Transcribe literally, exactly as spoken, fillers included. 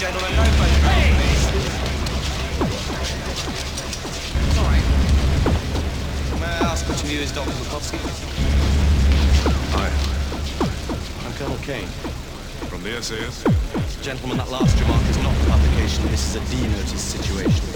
gentlemen, no photographs, Sorry. May I ask which of you is Doctor Bukowski? Hi. I'm Colonel Kane. From the S A S? Gentlemen, that last remark is not a publication. This is a D-notice situation.